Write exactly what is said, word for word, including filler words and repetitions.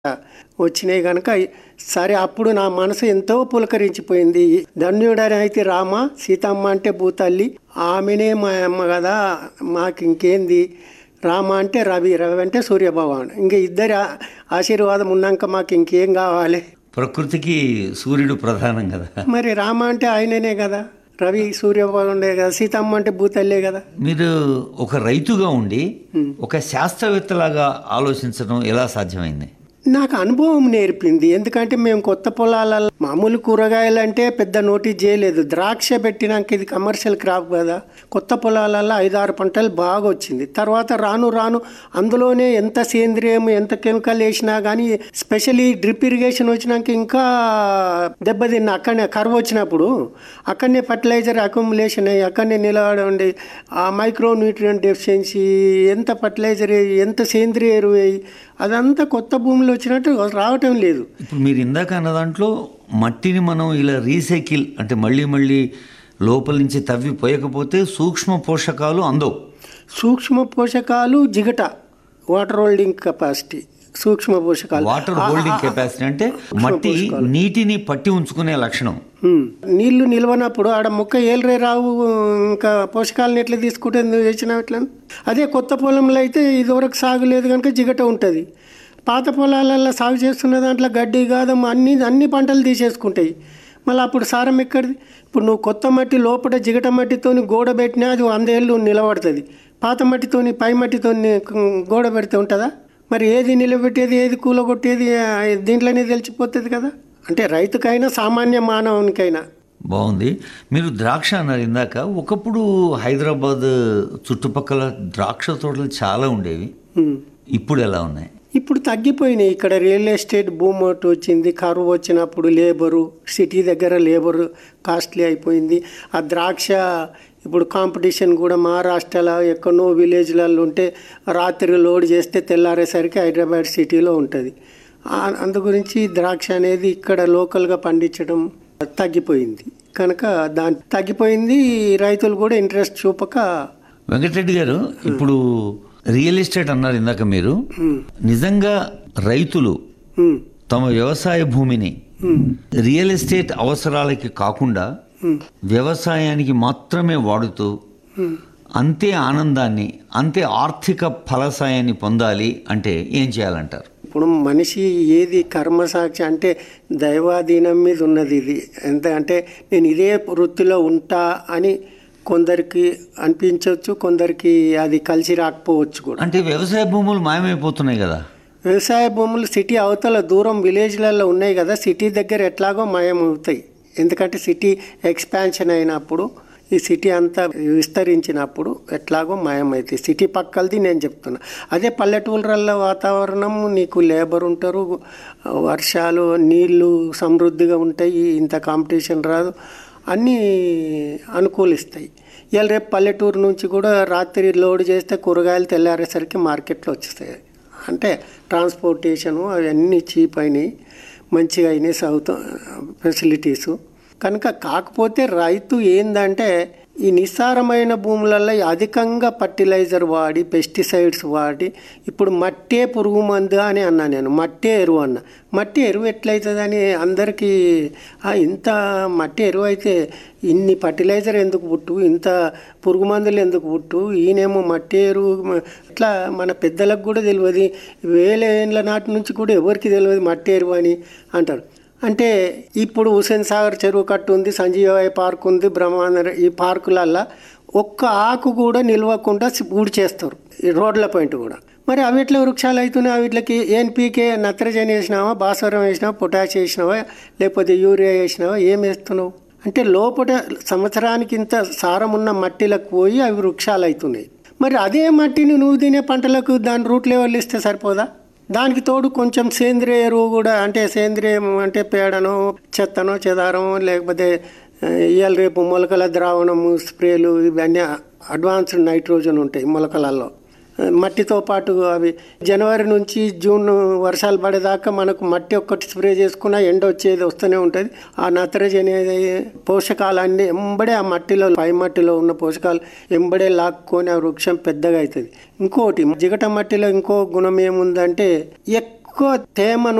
వచ్చినాయి కనుక సరే అప్పుడు నా మనసు ఎంతో పులకరించిపోయింది. ధన్యుడని అయితే రామ, సీతమ్మ అంటే భూతల్లి, ఆమెనే మా అమ్మ కదా, మాకు ఇంకేంది. రామ అంటే రవి, రవి అంటే సూర్యభగవాన్. ఇంకా ఇద్దరి ఆశీర్వాదం ఉన్నాక మాకు ఇంకేం కావాలి. ప్రకృతికి సూర్యుడు ప్రధానం కదా. మరి రామ అంటే ఆయననే కదా, రవి సూర్యభగవానుడే కదా, సీతమ్మ అంటే భూతల్లే కదా. మీరు ఒక రైతుగా ఉండి ఒక శాస్త్రవేత్తలాగా ఆలోచించడం ఎలా సాధ్యమైంది? నాకు అనుభవం నేర్పింది. ఎందుకంటే మేము కొత్త పొలాలలో మామూలు కూరగాయలు అంటే పెద్ద నోటీస్ చేయలేదు. ద్రాక్ష పెట్టినాక ఇది కమర్షియల్ క్రాప్ కదా, కొత్త పొలాలలో ఐదారు పంటలు బాగా వచ్చింది. తర్వాత రాను రాను అందులోనే ఎంత సేంద్రియం ఎంత కెమికల్ వేసినా కానీ, స్పెషల్లీ డ్రిప్ ఇరిగేషన్ వచ్చినాక ఇంకా దెబ్బతిన్న. అక్కడనే కరువు వచ్చినప్పుడు అక్కడనే ఫర్టిలైజర్ అక్యుములేషన్ అయ్యి అక్కడనే నిలబడి ఆ మైక్రో న్యూట్రియంట్ డెఫిషియన్సీ, ఎంత ఫర్టిలైజర్ వేయి, ఎంత సేంద్రియ ఎరువు వేయి, అదంతా కొత్త భూమిలో వచ్చినట్టు రావటం లేదు. ఇప్పుడు మీరు ఇందాక అన్న దాంట్లో మట్టిని మనం ఇలా రీసైకిల్ అంటే మళ్ళీ మళ్ళీ లోపల నుంచి తవ్వి పోయకపోతే సూక్ష్మ పోషకాలు అందవు. సూక్ష్మ పోషకాలు జిగట, వాటర్ హోల్డింగ్ కెపాసిటీ, సూక్ష్మ పోషకాలు. వాటర్ హోల్డింగ్ కెపాసిటీ అంటే మట్టి నీటిని పట్టి ఉంచుకునే లక్షణం. నీళ్లు నిల్వనప్పుడు ఆడ మొక్క ఏలరే రావు, ఇంకా పోషకాలను ఎట్లా తీసుకుంటే వేసినా ఎట్లా. అదే కొత్త పొలంలో అయితే ఇదివరకు సాగు లేదు కనుక జిగట ఉంటుంది. పాత పొలాలలో సాగు చేస్తున్న దాంట్లో గడ్డి గాదం అన్ని అన్ని పంటలు తీసేసుకుంటాయి. మళ్ళీ అప్పుడు సారం ఎక్కడిది? ఇప్పుడు నువ్వు కొత్త మట్టి లోపల జిగట మట్టితోని గోడ పెట్టినా అది వందేళ్ళు నిలబడుతుంది. పాత మట్టితోని పై మట్టితోని గోడ పెడితే ఉంటుందా? మరి ఏది నిలబెట్టేది ఏది కూలగొట్టేది దీంట్లోనే తెలిసిపోతుంది కదా. అంటే రైతుకైనా సామాన్య మానవునికైనా. బాగుంది. మీరు ద్రాక్ష అన్నారు ఇందాక. ఒకప్పుడు హైదరాబాద్ చుట్టుపక్కల ద్రాక్ష తోటలు చాలా ఉండేవి, ఇప్పుడు ఎలా ఉన్నాయి? ఇప్పుడు తగ్గిపోయినాయి. ఇక్కడ రియల్ ఎస్టేట్ భూమి ఒకటి వచ్చింది, కరువు వచ్చినప్పుడు లేబరు, సిటీ దగ్గర లేబరు కాస్ట్లీ అయిపోయింది. ఆ ద్రాక్ష ఇప్పుడు కాంపిటీషన్ కూడా మహారాష్ట్రలో ఎక్కడో విలేజ్లలో ఉంటే రాత్రి లోడ్ చేస్తే తెల్లారేసరికి హైదరాబాద్ సిటీలో ఉంటుంది. అందు గురించి ద్రాక్ష అనేది ఇక్కడ లోకల్గా పండించడం తగ్గిపోయింది కనుక దాని తగ్గిపోయింది. రైతులు కూడా ఇంట్రెస్ట్ చూపక. వెంకటరెడ్డి గారు, ఇప్పుడు రియల్ ఎస్టేట్ అన్నారు ఇందాక మీరు. నిజంగా రైతులు తమ వ్యవసాయ భూమిని రియల్ ఎస్టేట్ అవసరాలకి కాకుండా వ్యవసాయానికి మాత్రమే వాడుతూ అంతే ఆనందాన్ని అంతే ఆర్థిక ఫలసాయాన్ని పొందాలి అంటే ఏం చేయాలంటారు? ఇప్పుడు మనిషి ఏది కర్మసాక్షి అంటే దైవాధీనం మీద ఉన్నది. ఇది ఎంత అంటే నేను ఇదే వృత్తిలో ఉంటా అని కొందరికి అనిపించవచ్చు, కొందరికి అది కలిసి రాకపోవచ్చు కూడా. అంటే వ్యవసాయ భూములు మాయమైపోతున్నాయి కదా. వ్యవసాయ భూములు సిటీ అవతల దూరం విలేజ్లలో ఉన్నాయి కదా, సిటీ దగ్గర ఎట్లాగో మాయమవుతాయి. ఎందుకంటే సిటీ ఎక్స్పాన్షన్ అయినప్పుడు, ఈ సిటీ అంతా విస్తరించినప్పుడు ఎట్లాగో మాయమవుతాయి. సిటీ పక్కలది నేను చెప్తున్నా. అదే పల్లెటూళ్ళల్లో వాతావరణం, నీకు లేబర్ ఉంటారు, వర్షాలు నీళ్లు సమృద్ధిగా ఉంటాయి, ఇంత కాంపిటీషన్ రాదు, అన్నీ అనుకూలిస్తాయి. ఇవాళ రేపు పల్లెటూరు నుంచి కూడా రాత్రి లోడ్ చేస్తే కూరగాయలు తెల్లారేసరికి మార్కెట్లో వచ్చేస్తాయి. అంటే ట్రాన్స్పోర్టేషను అవన్నీ చీప్ అయినాయి, మంచిగా అయినాయి సౌత్ ఫెసిలిటీసు కనుక. కాకపోతే రైతు ఏందంటే ఈ నిస్సారమైన భూములలో అధికంగా ఫర్టిలైజర్ వాడి, పెస్టిసైడ్స్ వాడి, ఇప్పుడు మట్టే పురుగు మందు అని అన్నా నేను, మట్టే ఎరువు అన్న. మట్టి ఎరువు ఎట్లయితుందని అందరికీ, ఇంత మట్టి ఎరువు అయితే ఇన్ని ఫర్టిలైజర్ ఎందుకు పుట్టు, ఇంత పురుగు మందులు ఎందుకు పుట్టు, ఈయనేమో మట్టి ఎరువు. ఇట్లా మన పెద్దలకు కూడా తెలియదు, వేల ఏళ్ళ నాటి నుంచి కూడా ఎవరికి తెలియదు మట్టి ఎరువు అని అంటారు. అంటే ఇప్పుడు హుసేన్ సాగర్ చెరువు కట్టు ఉంది, సంజీవయ్య పార్క్ ఉంది, బ్రహ్మాండ, ఈ పార్కులల్లో ఒక్క ఆకు కూడా నిలవకుండా ఊడి చేస్తారు, ఈ రోడ్ల పాయింట్ కూడా. మరి అవిట్ల వృక్షాలు అవుతున్నాయి, వీటికి ఎన్పీకే నత్రజని వేసినావా, భాస్వరం వేసినావా, పొటాష్ వేసినావా, లేకపోతే యూరియా వేసినావా, ఏం వేస్తున్నావు అంటే లోపల సంవత్సరానికి ఇంత సారం ఉన్న మట్టిలకు పోయి అవి వృక్షాలు అవుతున్నాయి. మరి అదే మట్టిని నువ్వు తినే పంటలకు దాని రూట్ లెవెల్ ఇస్తే సరిపోదా? దానికి తోడు కొంచెం సేంద్రియ ఎరువు కూడా, అంటే సేంద్రియం అంటే పేడనో చెత్తనో చెదారమో, లేకపోతే ఇవాళ రేపు మొలకల ద్రావణము స్ప్రేలు, ఇవన్నీ అడ్వాన్స్డ్ నైట్రోజన్ ఉంటాయి మొలకలలో. మట్టితో పాటు అవి జనవరి నుంచి జూన్ వర్షాలు పడేదాకా మనకు మట్టి ఒక్కటి స్ప్రే చేసుకున్నా ఎండ వచ్చేది వస్తూనే ఉంటుంది. ఆ నత్రజని పోషకాలన్నీ ఎంబడే ఆ మట్టిలో, పై మట్టిలో ఉన్న పోషకాలు ఎంబడే లాక్కొని ఆ వృక్షం పెద్దగా అవుతుంది. ఇంకోటి జిగట మట్టిలో ఇంకో గుణం ఏముందంటే ఎక్కువ ఎక్కువ తేమను